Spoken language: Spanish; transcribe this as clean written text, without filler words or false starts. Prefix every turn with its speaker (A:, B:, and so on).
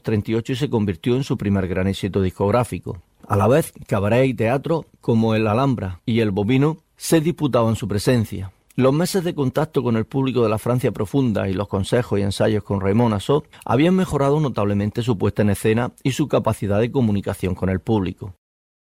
A: 1938 y se convirtió en su primer gran éxito discográfico. A la vez, cabaret y teatro como el Alhambra y el Bovino se disputaban su presencia. Los meses de contacto con el público de la Francia profunda y los consejos y ensayos con Raymond Asso habían mejorado notablemente su puesta en escena y su capacidad de comunicación con el público.